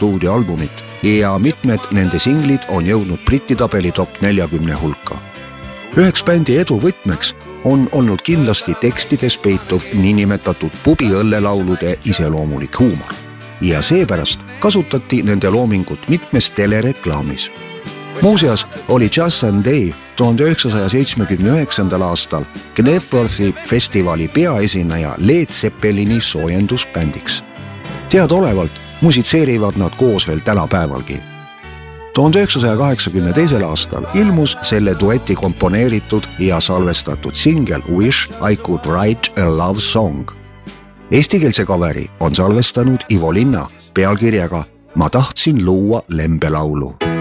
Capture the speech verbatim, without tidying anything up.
stuudioalbumit ja mitmed nende singlid on jõudnud Briti tabeli top neljakümne hulka. Üheks bändi edu võtmeks on olnud kindlasti tekstides peituv niinimetatud pubiõllelaulude iseloomulik huumor ja seepärast kasutati nende loomingut mitmes telereklaamis. Muuseas oli Just and Dave tuhande üheksasaja seitsmekümne üheksandal aastal Knebworthi festivali peaesineja Led Zeppelini soojendusbändiks. Teadaolevalt musitseerivad nad koos veel tänapäevalgi. tuhande üheksasaja kaheksakümne teisel aastal ilmus selle dueti komponeeritud ja salvestatud singel Wish I Could Write a Love Song. Eestikeelse kaveri on salvestanud Ivo Linna pealkirjaga Ma tahtsin luua lembelaulu.